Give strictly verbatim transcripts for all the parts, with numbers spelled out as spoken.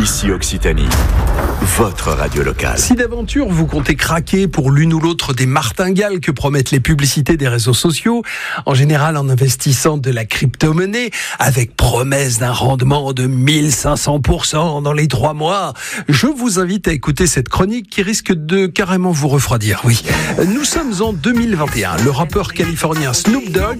Ici Occitanie, votre radio locale. Si d'aventure vous comptez craquer pour l'une ou l'autre des martingales que promettent les publicités des réseaux sociaux, en général en investissant de la crypto-monnaie, avec promesse d'un rendement de mille cinq cents pour cent dans les trois mois, je vous invite à écouter cette chronique qui risque de carrément vous refroidir. Oui, nous sommes en deux mille vingt et un. Le rappeur californien Snoop Dogg...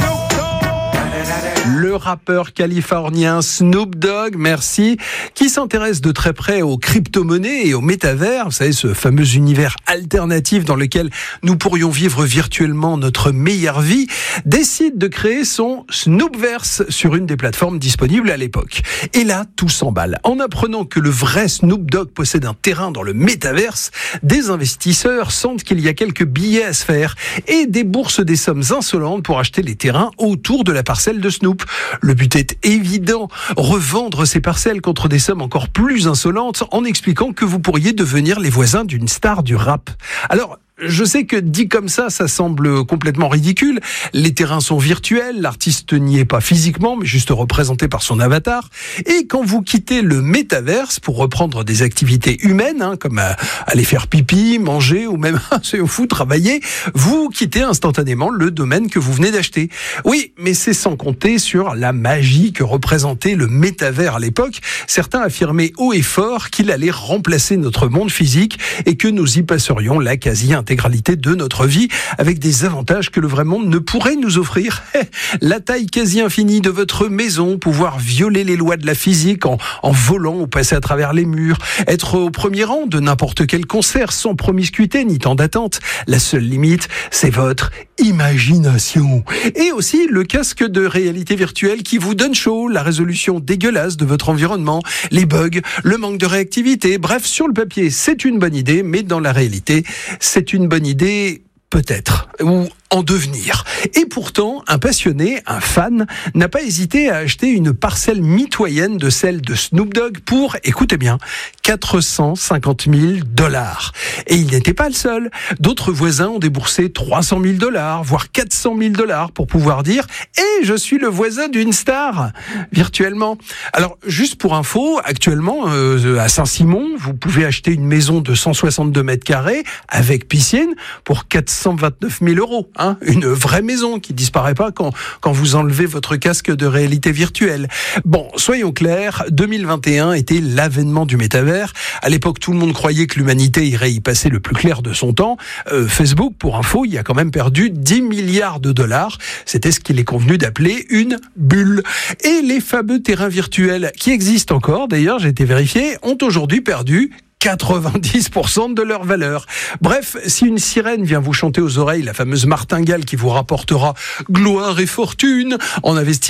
Le rappeur californien Snoop Dogg, merci, qui s'intéresse de très près aux crypto-monnaies et au métavers, vous savez, ce fameux univers alternatif dans lequel nous pourrions vivre virtuellement notre meilleure vie, décide de créer son Snoopverse sur une des plateformes disponibles à l'époque. Et là, tout s'emballe. En apprenant que le vrai Snoop Dogg possède un terrain dans le métaverse, des investisseurs sentent qu'il y a quelques billets à se faire et déboursent des sommes insolentes pour acheter les terrains autour de la parcelle de Snoop. Le but est évident, revendre ces parcelles contre des sommes encore plus insolentes en expliquant que vous pourriez devenir les voisins d'une star du rap. Alors, je sais que dit comme ça, ça semble complètement ridicule. Les terrains sont virtuels, l'artiste n'y est pas physiquement, mais juste représenté par son avatar. Et quand vous quittez le métaverse pour reprendre des activités humaines, hein, comme euh, aller faire pipi, manger ou même, soyons fous, travailler, vous quittez instantanément le domaine que vous venez d'acheter. Oui, mais c'est sans compter sur la magie que représentait le métavers à l'époque. Certains affirmaient haut et fort qu'il allait remplacer notre monde physique et que nous y passerions la quasi-intégralité de notre vie avec des avantages que le vrai monde ne pourrait nous offrir. La taille quasi infinie de votre maison, pouvoir violer les lois de la physique en, en volant ou passer à travers les murs, être au premier rang de n'importe quel concert sans promiscuité ni temps d'attente. La seule limite, c'est votre imagination. Et aussi le casque de réalité virtuelle qui vous donne chaud, la résolution dégueulasse de votre environnement, les bugs, le manque de réactivité. Bref, sur le papier, c'est une bonne idée, mais dans la réalité, c'est une bonne idée, peut-être, ou en devenir. Et pourtant, un passionné, un fan, n'a pas hésité à acheter une parcelle mitoyenne de celle de Snoop Dogg pour, écoutez bien, quatre cent cinquante mille dollars. Et il n'était pas le seul. D'autres voisins ont déboursé trois cent mille dollars, voire quatre cent mille dollars pour pouvoir dire « Eh, je suis le voisin d'une star !» virtuellement. Alors, juste pour info, actuellement, euh, à Saint-Simon, vous pouvez acheter une maison de cent soixante-deux mètres carrés avec piscine pour quatre cent vingt-neuf mille euros. Hein, une vraie maison qui disparaît pas quand, quand vous enlevez votre casque de réalité virtuelle. Bon, soyons clairs, deux mille vingt et un était l'avènement du métavers. À l'époque, tout le monde croyait que l'humanité irait y passer le plus clair de son temps. Euh, Facebook, pour info, il a quand même perdu dix milliards de dollars. C'était ce qu'il est convenu d'appeler une bulle. Et les fameux terrains virtuels, qui existent encore, d'ailleurs, j'ai été vérifié, ont aujourd'hui perdu quatre-vingt-dix pour cent de leur valeur. Bref, si une sirène vient vous chanter aux oreilles la fameuse martingale qui vous rapportera gloire et fortune en investissant